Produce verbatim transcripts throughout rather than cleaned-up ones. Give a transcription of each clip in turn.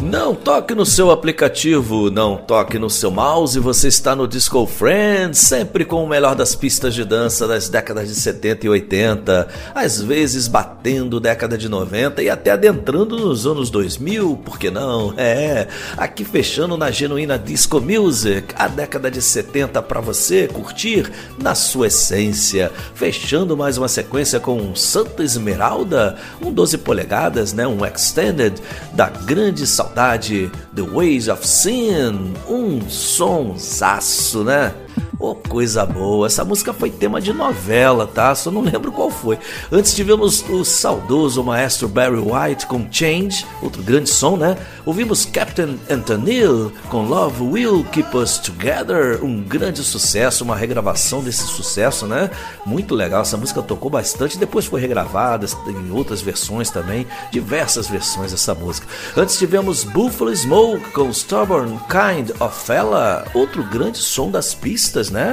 Não toque no seu aplicativo, não toque no seu mouse, você está no Disco Friends, sempre com o melhor das pistas de dança das décadas de setenta e oitenta, às vezes batendo década de noventa e até adentrando nos anos dois mil, por que não? É, aqui fechando na genuína Disco Music, a década de setenta para você curtir na sua essência, fechando mais uma sequência com Santa Esmeralda, um doze polegadas, né, um extended da grande saudade The Ways of Sin, um sonsaço, né? Oh, coisa boa, essa música foi tema de novela, tá? Só não lembro qual foi. Antes tivemos o saudoso maestro Barry White com Change, outro grande som, né? Ouvimos Captain Antonil com Love Will Keep Us Together, um grande sucesso, uma regravação desse sucesso, né? Muito legal, essa música tocou bastante, depois foi regravada em outras versões também, diversas versões dessa música. Antes tivemos Buffalo Smoke com Stubborn Kind of Fella, outro grande som das pistas, né?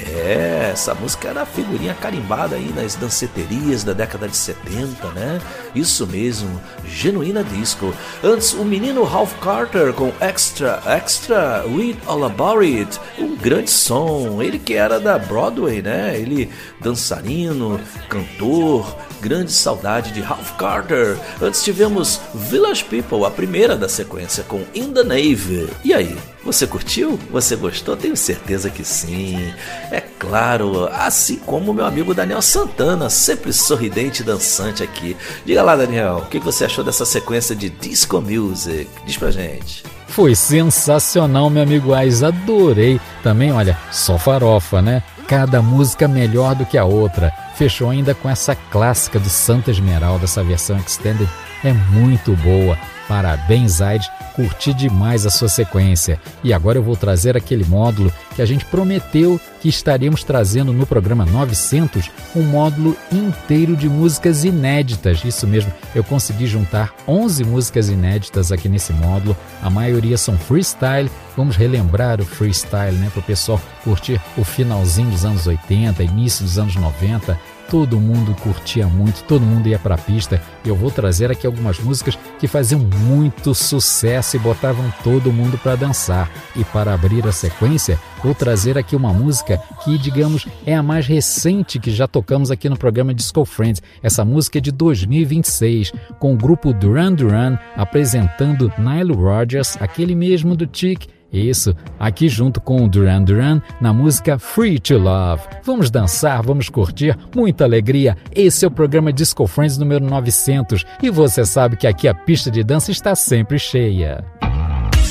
É, essa música era a figurinha carimbada aí nas danceterias da década de setenta, né? Isso mesmo, genuína disco. Antes, o menino Ralph Carter com Extra, Extra, Read All About It, um grande som. Ele que era da Broadway, né? Ele dançarino, cantor, grande saudade de Ralph Carter. Antes tivemos Village People, a primeira da sequência, com In the Navy. E aí, você curtiu? Você gostou? Tenho certeza que sim. É claro, assim como meu amigo Daniel Santana, sempre sorridente e dançante aqui. Diga lá, Daniel, o que você achou dessa sequência de Disco Music? Diz pra gente. Foi sensacional, meu amigo Ais, adorei. Também, olha, só farofa, né? Cada música melhor do que a outra. Fechou ainda com essa clássica do Santa Esmeralda, essa versão extended é muito boa. Parabéns, Aide, curti demais a sua sequência. E agora eu vou trazer aquele módulo que a gente prometeu que estaríamos trazendo no programa novecentos, um módulo inteiro de músicas inéditas. Isso mesmo, eu consegui juntar onze músicas inéditas aqui nesse módulo. A maioria são freestyle. Vamos relembrar o freestyle, né, para o pessoal curtir o finalzinho dos anos oitenta, início dos anos noventa. Todo mundo curtia muito, todo mundo ia para a pista. Eu vou trazer aqui algumas músicas que faziam muito sucesso e botavam todo mundo para dançar. E para abrir a sequência, vou trazer aqui uma música que, digamos, é a mais recente que já tocamos aqui no programa Disco Friends. Essa música é de dois mil e vinte e seis, com o grupo Duran Duran apresentando Nile Rodgers, aquele mesmo do Chic. Isso, aqui junto com o Duran Duran na música Free to Love. Vamos dançar, vamos curtir, muita alegria. Esse é o programa Disco Friends número novecentos e você sabe que aqui a pista de dança está sempre cheia.